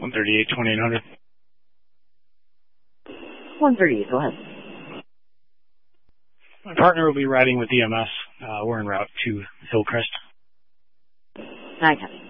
138, 2800. 138, go ahead. My partner will be riding with EMS. We're en route to Hillcrest. I copy.